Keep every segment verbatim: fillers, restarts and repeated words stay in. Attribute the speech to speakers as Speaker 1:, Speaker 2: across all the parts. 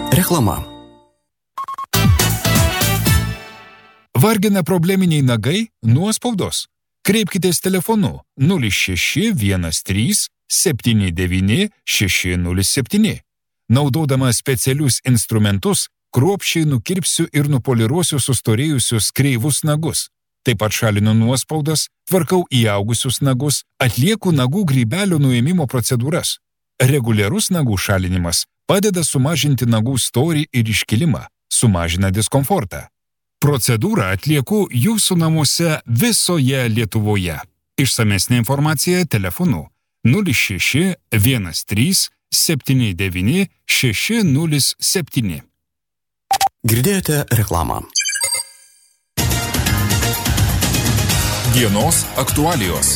Speaker 1: Reklama.
Speaker 2: Vargina probleminiai nagai, nuospaudos. Kreipkitės telefonu nulis šeši vienas trys septyni devyni šeši nulis septyni. Naudodama specialius instrumentus, kruopščiai nukirpsiu ir nupoliruosiu sustorėjusius kreivus nagus. Taip pat šalinu nuospaudas, tvarkau įaugusius nagus, atlieku nagų grybelio nuėmimo procedūras. Reguliarus nagų šalinimas padeda sumažinti nagų storį ir iškilimą, sumažina diskomfortą. Procedūrą atlieku jūsų namuose visoje Lietuvoje. Išsamesnė informacija telefonu nulis šeši vienas trys septyni devyni šeši nulis septyni.
Speaker 1: Girdėjote reklamą.
Speaker 2: Dienos aktualijos.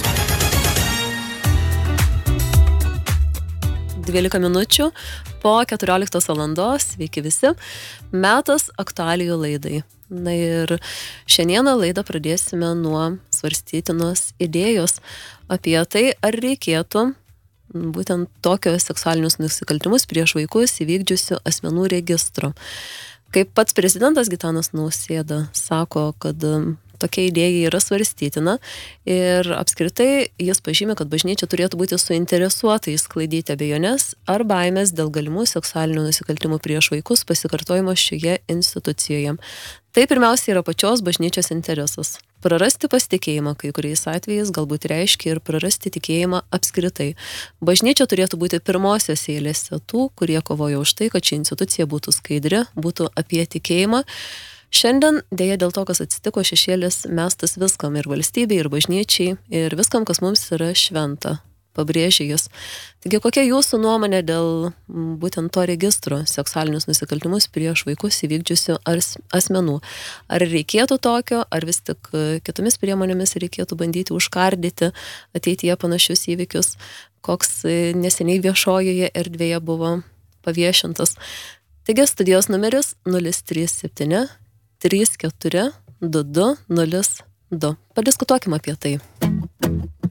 Speaker 3: dvylika minučių po keturioliktos valandos, sveiki visi, metas aktualijų laidai. Na ir šiandieną laidą pradėsime nuo svarstytinos idėjos apie tai, ar reikėtų būtent tokio seksualinius nusikaltimus prieš vaikus įvykdžiusių asmenų registro. Kaip pats prezidentas Gitanas Nausėda sako, kad tokia idėja yra svarstytina ir apskritai jis pažymė, kad bažnyčia turėtų būti suinteresuota išsklaidyti abejones ar baimės dėl galimų seksualinių nusikaltimų prieš vaikus pasikartojimo šioje institucijoje. Tai pirmiausia yra pačios bažnyčios interesas. Prarasti pasitikėjimą kai kuriais atvejais galbūt reiškia ir prarasti tikėjimą apskritai. Bažnyčia turėtų būti pirmosios eilėse tų, kurie kovoja už tai, kad ši institucija būtų skaidri, būtų apie tikėjimą. Šiandien dėja dėl to, kas atsitiko, šešėlis mestas viskam ir valstybei, ir bažnyčiai, ir viskam, kas mums yra šventa, pabrėžė jis. Taigi, kokia jūsų nuomonė dėl būtent to registro seksualinius nusikaltimus prieš vaikus įvykdžiusių asmenų? Ar reikėtų tokio, ar vis tik kitomis priemonėmis reikėtų bandyti užkardyti ateityje panašius įvykius, koks neseniai viešojoje erdvėje buvo paviešintas? Taigi, studijos numeris nulis trys septyni trys keturi du du nulis du. Padiskutuokime apie tai.